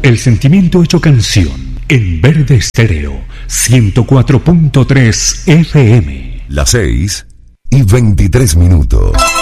El sentimiento hecho canción en Verde Estéreo 104.3 FM. Las 6:23.